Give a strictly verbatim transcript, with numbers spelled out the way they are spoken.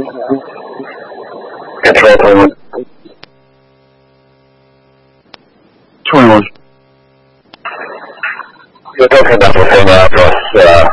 Control twenty-one. twenty-one. You're talking about the thing address, uh,